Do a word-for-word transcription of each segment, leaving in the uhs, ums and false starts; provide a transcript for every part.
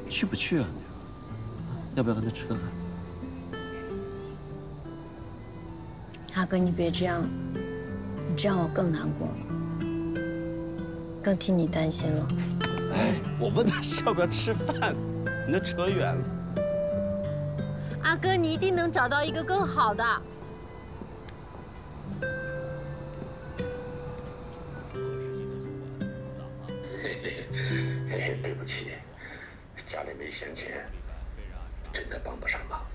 去不去啊？要不要跟他吃个饭？ 阿哥，你别这样，你这样我更难过，更替你担心了。 哎，我问他要不要吃饭，你那扯远了。 阿哥，你一定能找到一个更好的。 嘿嘿嘿嘿，对不起，家里没闲钱，真的帮不上忙。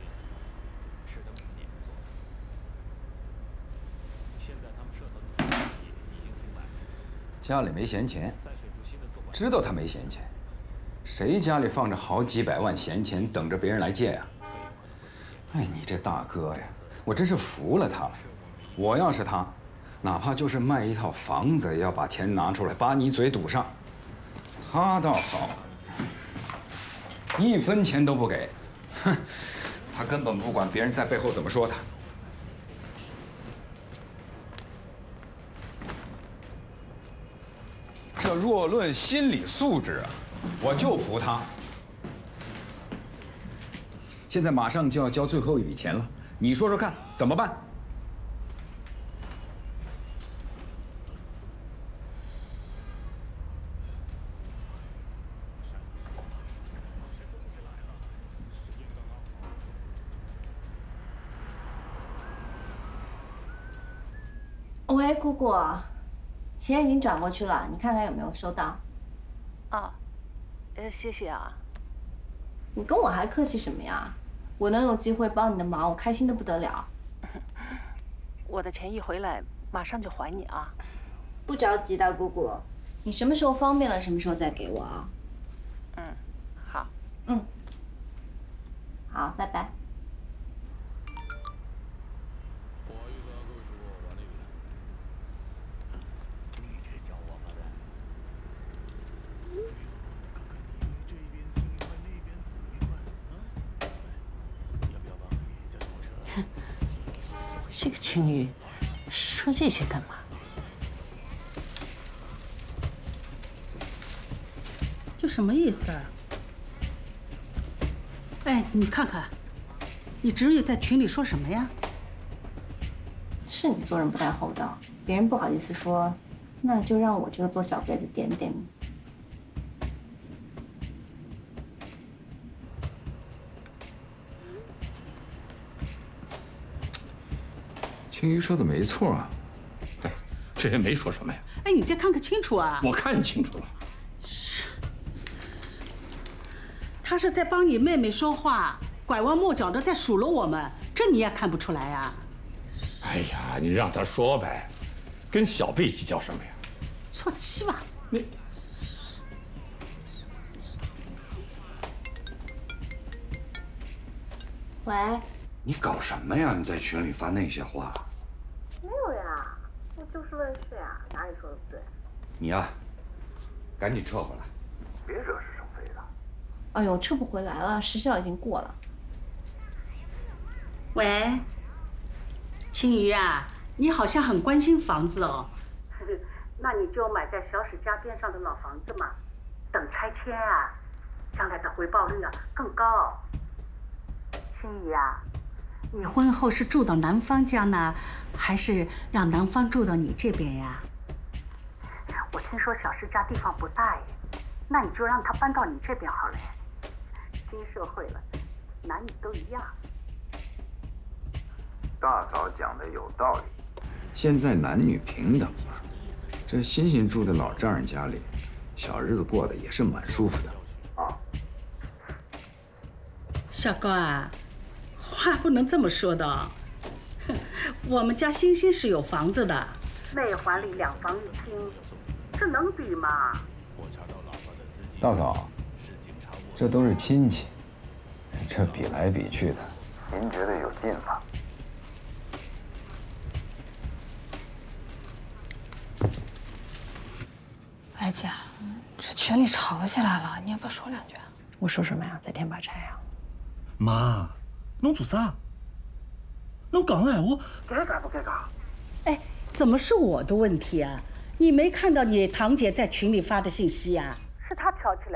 家里没闲钱，知道他没闲钱，谁家里放着好几百万闲钱等着别人来借呀？哎，你这大哥呀，我真是服了他了。我要是他，哪怕就是卖一套房子，也要把钱拿出来，把你嘴堵上。他倒好，一分钱都不给，哼，他根本不管别人在背后怎么说他。这若论心理素质啊，我就服他。现在马上就要交最后一笔钱了，你说说看怎么办？ 喂，姑姑，钱已经转过去了，你看看有没有收到？ 啊，呃，谢谢啊。 你跟我还客气什么呀？我能有机会帮你的忙，我开心的不得了。 我的钱一回来，马上就还你啊。 不着急的，姑姑，你什么时候方便了，什么时候再给我啊？ 嗯，好。 嗯，好，拜拜。 这个青玉，说这些干嘛？ 这什么意思啊？哎，你看看，你侄女在群里说什么呀？ 是你做人不太厚道，别人不好意思说，那就让我这个做小辈的点点你。 青鱼说的没错啊， 哎，这也没说什么呀。 哎，你再看看清楚啊！ 我看清楚了， 他是在帮你妹妹说话，拐弯抹角的在数落我们，这你也看不出来呀？ 哎呀，你让他说呗，跟小辈计较什么呀？ 错七吧？ 你。 喂， 你搞什么呀？你在群里发那些话？ 没有呀，我就事论事呀，哪里说的不对？ 你呀，赶紧撤回来，别惹是生非的。 哎呦，撤不回来了，时效已经过了。 喂，青鱼啊，你好像很关心房子哦。 那你就买在小史家边上的老房子嘛，等拆迁啊，将来的回报率啊更高。青怡啊， 你婚后是住到男方家呢，还是让男方住到你这边呀？ 我听说小石家地方不大耶，那你就让他搬到你这边好了。新社会了，男女都一样。 大嫂讲的有道理，现在男女平等了。这欣欣住在老丈人家里，小日子过得也是蛮舒服的。啊， 小高啊，话不能这么说的哦。我们家欣欣是有房子的， 内环里两房一厅，这能比吗？ 大嫂，这都是亲戚，这比来比去的，您觉得有劲吗？ 哎姐，这群里吵起来了，你要不要说两句啊？我说什么呀？在天把柴呀？ 妈，侬做啥？侬讲个闲话， 该干不该干？ 哎，怎么是我的问题啊？你没看到你堂姐在群里发的信息啊？ 是他挑起来。